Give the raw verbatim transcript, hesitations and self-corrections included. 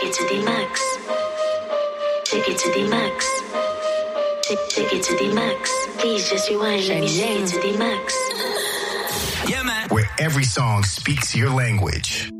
it to the max. Take it to the max. Take, take it to the max. Please just rewind, let me take it to the max. Yeah, man. Where every song speaks your language.